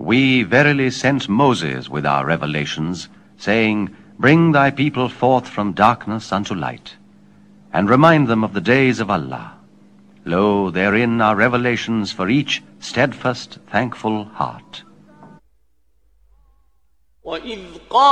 We verily sent Moses with our revelations, saying, Bring thy people forth from darkness unto light, and remind them of the days of Allah. Lo, therein are revelations for each steadfast, thankful heart.